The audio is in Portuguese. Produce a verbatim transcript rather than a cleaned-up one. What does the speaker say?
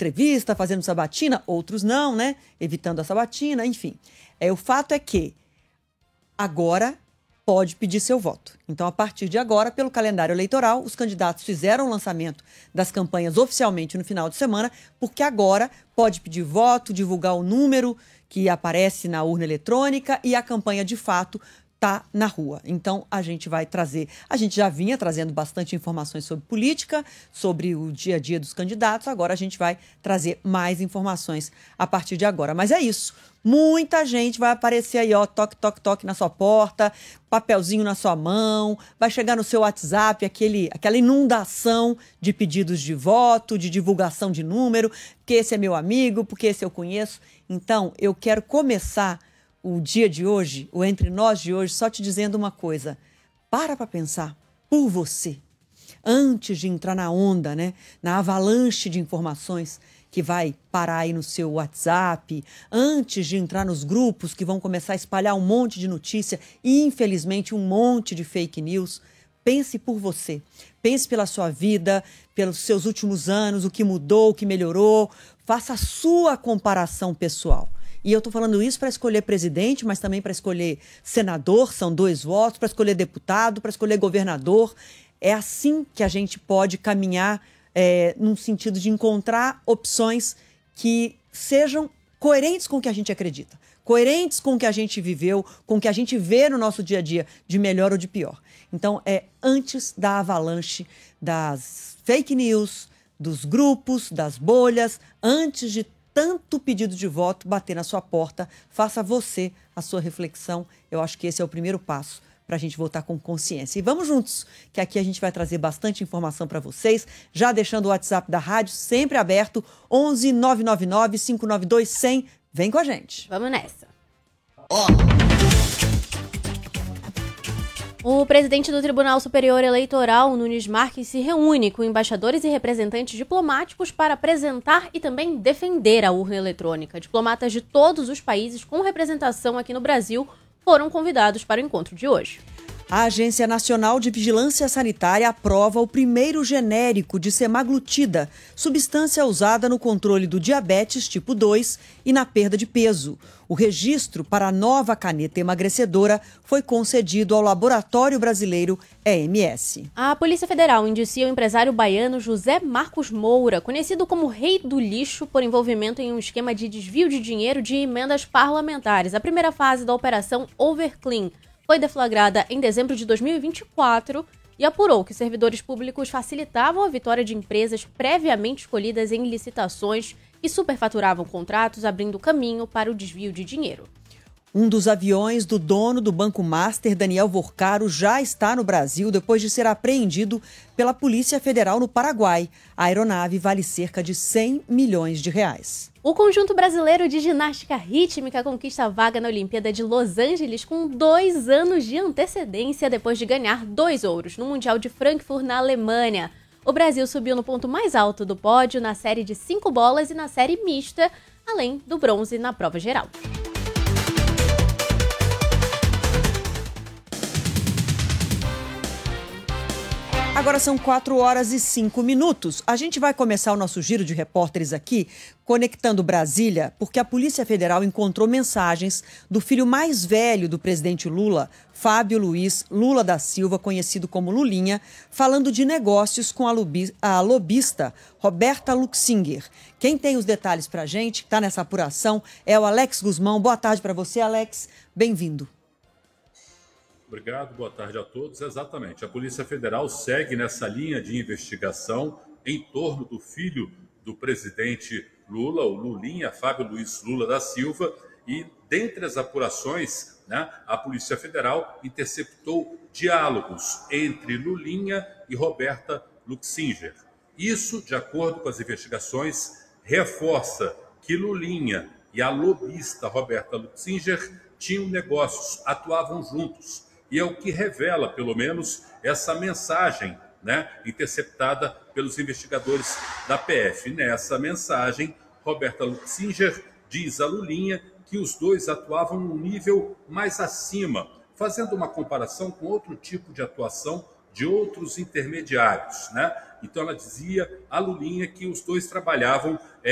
entrevista, fazendo sabatina, outros não, né? Evitando a sabatina, enfim. É, o fato é que agora pode pedir seu voto. Então, a partir de agora, pelo calendário eleitoral, os candidatos fizeram o lançamento das campanhas oficialmente no final de semana, porque agora pode pedir voto, divulgar o número que aparece na urna eletrônica e a campanha, de fato, está na rua. Então, a gente vai trazer... A gente já vinha trazendo bastante informações sobre política, sobre o dia a dia dos candidatos. Agora a gente vai trazer mais informações a partir de agora. Mas é isso. Muita gente vai aparecer aí, ó, toque, toque, toque na sua porta, papelzinho na sua mão, vai chegar no seu WhatsApp aquele, aquela inundação de pedidos de voto, de divulgação de número, porque esse é meu amigo, porque esse eu conheço. Então, eu quero começar o dia de hoje, o Entre Nós de hoje, só te dizendo uma coisa. Para para pensar por você, antes de entrar na onda, né, na avalanche de informações que vai parar aí no seu WhatsApp, antes de entrar nos grupos que vão começar a espalhar um monte de notícia e, infelizmente, um monte de fake news. Pense por você. Pense pela sua vida, pelos seus últimos anos, o que mudou, o que melhorou. Faça a sua comparação pessoal. E eu estou falando isso para escolher presidente, mas também para escolher senador, são dois votos, para escolher deputado, para escolher governador. É assim que a gente pode caminhar é, num sentido de encontrar opções que sejam coerentes com o que a gente acredita, coerentes com o que a gente viveu, com o que a gente vê no nosso dia a dia, de melhor ou de pior. Então, é antes da avalanche das fake news, dos grupos, das bolhas, antes de tanto pedido de voto bater na sua porta, faça você a sua reflexão. Eu acho que esse é o primeiro passo para a gente votar com consciência. E vamos juntos, que aqui a gente vai trazer bastante informação para vocês, já deixando o WhatsApp da rádio sempre aberto, onze nove nove nove, cinco nove dois, cem. Vem com a gente. Vamos nessa. Ó. O presidente do Tribunal Superior Eleitoral, Nunes Marques, se reúne com embaixadores e representantes diplomáticos para apresentar e também defender a urna eletrônica. Diplomatas de todos os países com representação aqui no Brasil foram convidados para o encontro de hoje. A Agência Nacional de Vigilância Sanitária aprova o primeiro genérico de semaglutida, substância usada no controle do diabetes tipo dois e na perda de peso. O registro para a nova caneta emagrecedora foi concedido ao Laboratório Brasileiro E M S. A Polícia Federal indicia o empresário baiano José Marcos Moura, conhecido como Rei do Lixo, por envolvimento em um esquema de desvio de dinheiro de emendas parlamentares. A primeira fase da Operação Overclean foi deflagrada em dezembro de dois mil e vinte e quatro e apurou que servidores públicos facilitavam a vitória de empresas previamente escolhidas em licitações e superfaturavam contratos, abrindo caminho para o desvio de dinheiro. Um dos aviões do dono do Banco Master, Daniel Vorcaro, já está no Brasil depois de ser apreendido pela Polícia Federal no Paraguai. A aeronave vale cerca de cem milhões de reais. O conjunto brasileiro de ginástica rítmica conquista a vaga na Olimpíada de Los Angeles com dois anos de antecedência depois de ganhar dois ouros no Mundial de Frankfurt, na Alemanha. O Brasil subiu no ponto mais alto do pódio na série de cinco bolas e na série mista, além do bronze na prova geral. Agora são quatro horas e cinco minutos. A gente vai começar o nosso giro de repórteres aqui, conectando Brasília, porque a Polícia Federal encontrou mensagens do filho mais velho do presidente Lula, Fábio Luiz Lula da Silva, conhecido como Lulinha, falando de negócios com a, lobi- a lobista Roberta Luxinger. Quem tem os detalhes pra gente, que está nessa apuração, é o Alex Guzmão. Boa tarde para você, Alex. Bem-vindo. Obrigado, boa tarde a todos. Exatamente, a Polícia Federal segue nessa linha de investigação em torno do filho do presidente Lula, o Lulinha, Fábio Luiz Lula da Silva, e dentre as apurações, né, a Polícia Federal interceptou diálogos entre Lulinha e Roberta Luxinger. Isso, de acordo com as investigações, reforça que Lulinha e a lobista Roberta Luxinger tinham negócios, atuavam juntos. E é o que revela, pelo menos, essa mensagem, né, interceptada pelos investigadores da P F. Nessa mensagem, Roberta Luxinger diz a Lulinha que os dois atuavam num nível mais acima, fazendo uma comparação com outro tipo de atuação de outros intermediários, né? Então ela dizia a Lulinha que os dois trabalhavam